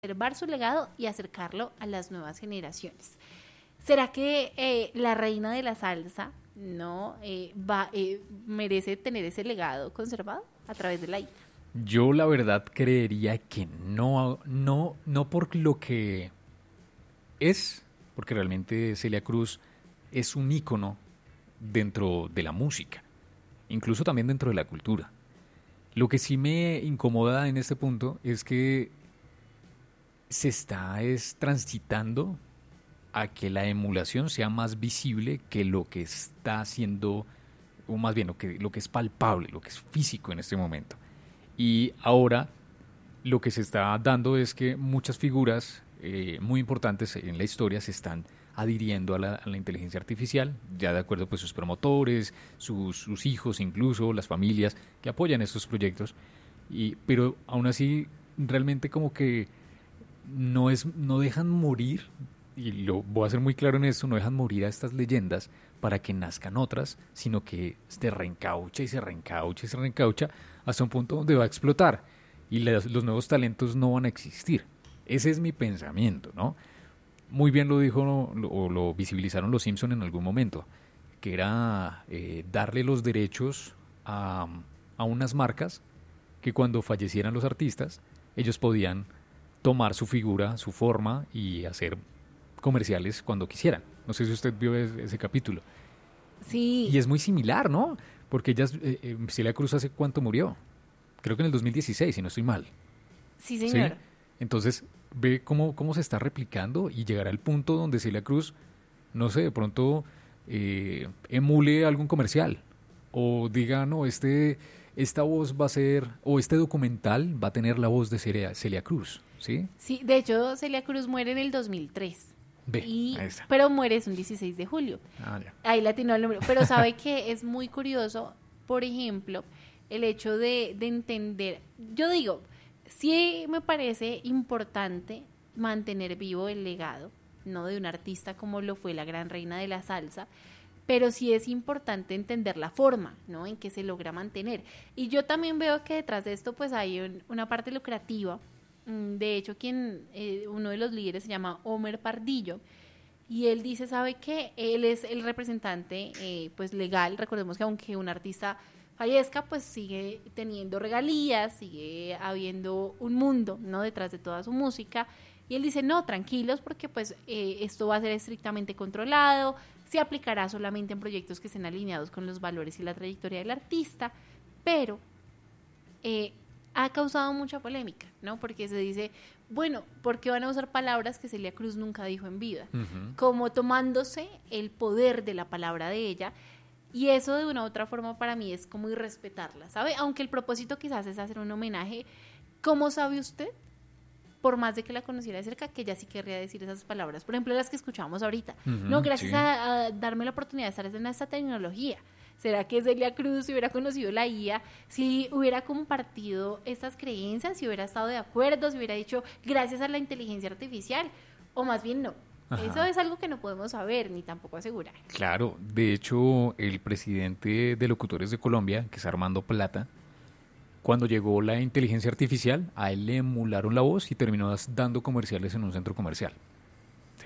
preservar su legado y acercarlo a las nuevas generaciones. ¿Será que la reina de la salsa no merece tener ese legado conservado a través de la IA? Yo la verdad creería que no por lo que es, porque realmente Celia Cruz es un ícono dentro de la música, incluso también dentro de la cultura. Lo que sí me incomoda en este punto es que se está transitando a que la emulación sea más visible que lo que está haciendo, o más bien lo que es palpable, lo que es físico en este momento. Y ahora lo que se está dando es que muchas figuras muy importantes en la historia se están adhiriendo a la inteligencia artificial, ya de acuerdo pues sus promotores, sus hijos, incluso las familias que apoyan estos proyectos, pero aún así realmente como que no dejan morir, y lo voy a ser muy claro en esto, no dejan morir a estas leyendas para que nazcan otras, sino que se reencaucha y se reencaucha y se reencaucha hasta un punto donde va a explotar y los nuevos talentos no van a existir. Ese es mi pensamiento, ¿no? Muy bien lo dijo o lo visibilizaron los Simpson en algún momento, que era darle los derechos a unas marcas que cuando fallecieran los artistas, ellos podían tomar su figura, su forma y hacer comerciales cuando quisieran. No sé si usted vio ese capítulo. Sí. Y es muy similar, ¿no? Porque Celia Cruz ¿hace cuánto murió? Creo que en el 2016, si no estoy mal. Sí, señor. ¿Sí? Entonces, ve cómo se está replicando y llegará al punto donde Celia Cruz, no sé, de pronto emule algún comercial o diga, no, esta voz va a ser, o este documental va a tener la voz de Celia Cruz, ¿sí? Sí, de hecho, Celia Cruz muere en el 2003. Ve, ahí está. Pero muere es un 16 de julio. Ya. Ahí le atinó el número. Pero sabe que es muy curioso, por ejemplo, el hecho de entender. Yo digo, sí me parece importante mantener vivo el legado, no de un artista como lo fue la gran reina de la salsa, pero sí es importante entender la forma, ¿no?, en que se logra mantener. Y yo también veo que detrás de esto pues hay una parte lucrativa. De hecho, uno de los líderes se llama Homer Pardillo, y él dice, ¿sabe qué? Él es el representante pues legal. Recordemos que aunque un artista fallezca, pues sigue teniendo regalías, sigue habiendo un mundo, ¿no?, detrás de toda su música. Y él dice, no, tranquilos, porque pues esto va a ser estrictamente controlado, se aplicará solamente en proyectos que estén alineados con los valores y la trayectoria del artista, pero ha causado mucha polémica, ¿no? Porque se dice, bueno, ¿por qué van a usar palabras que Celia Cruz nunca dijo en vida? Uh-huh. Como tomándose el poder de la palabra de ella, y eso de una u otra forma para mí es como irrespetarla, ¿sabe? Aunque el propósito quizás es hacer un homenaje. ¿Cómo sabe usted, por más de que la conociera de cerca, que ella sí querría decir esas palabras? Por ejemplo, las que escuchábamos ahorita. Uh-huh, no, gracias sí. a darme la oportunidad de estar en esta tecnología. ¿Será que Celia Cruz, si hubiera conocido la IA, si hubiera compartido estas creencias, si hubiera estado de acuerdo, si hubiera dicho gracias a la inteligencia artificial? O más bien no. Ajá. Eso es algo que no podemos saber ni tampoco asegurar. Claro, de hecho, el presidente de Locutores de Colombia, que es Armando Plata, cuando llegó la inteligencia artificial, a él le emularon la voz y terminó dando comerciales en un centro comercial. ¿Sí?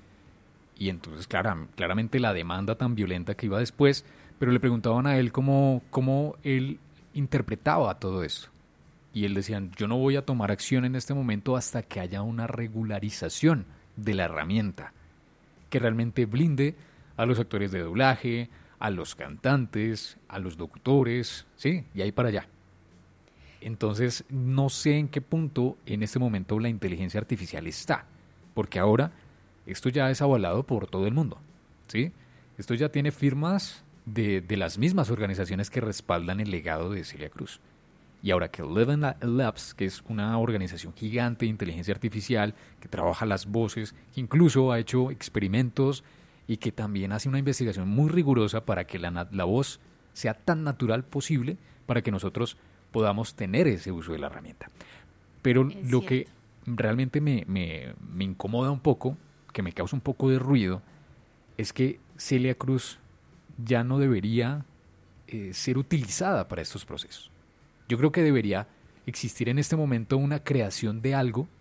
Y entonces, claramente la demanda tan violenta que iba después, pero le preguntaban a él cómo él interpretaba todo esto. Y él decía, yo no voy a tomar acción en este momento hasta que haya una regularización de la herramienta que realmente blinde a los actores de doblaje, a los cantantes, a los locutores, ¿sí? Y ahí para allá. Entonces, no sé en qué punto en este momento la inteligencia artificial está, porque ahora esto ya es avalado por todo el mundo, ¿sí? Esto ya tiene firmas de las mismas organizaciones que respaldan el legado de Celia Cruz. Y ahora que Eleven Labs, que es una organización gigante de inteligencia artificial que trabaja las voces, que incluso ha hecho experimentos y que también hace una investigación muy rigurosa para que la voz sea tan natural posible para que nosotros podamos tener ese uso de la herramienta. Pero Es lo cierto. que realmente me incomoda un poco, que me causa un poco de ruido, es que Celia Cruz ya no debería ser utilizada para estos procesos. Yo creo que debería existir en este momento una creación de algo